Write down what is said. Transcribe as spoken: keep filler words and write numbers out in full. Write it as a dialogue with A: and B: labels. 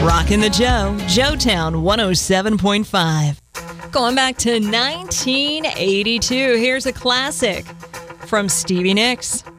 A: Rockin' the Joe, Joetown one oh seven point five. Going back to nineteen eighty-two, here's a classic from Stevie Nicks.